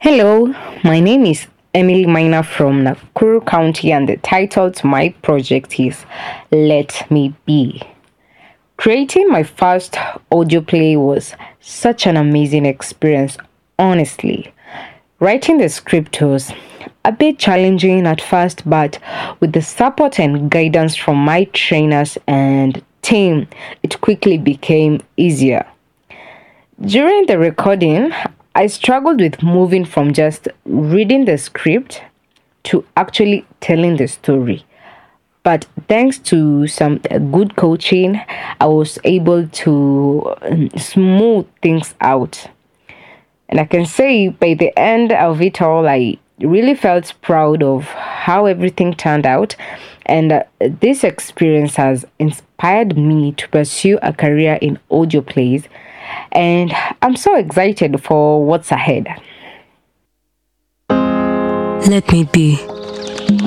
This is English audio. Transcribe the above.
Hello, my name is Emily Miner from Nakuru County, and the title to my project is Let Me Be. Creating my first audio play was such an amazing experience, honestly. Writing the script was a bit challenging at first, but with the support and guidance from my trainers and team, it quickly became easier. During the recording, I struggled with moving from just reading the script to actually telling the story. But thanks to some good coaching, I was able to smooth things out. And I can say by the end of it all, I really felt proud of how everything turned out. And this experience has inspired me to pursue a career in audio plays. And I'm so excited for what's ahead. Let me be.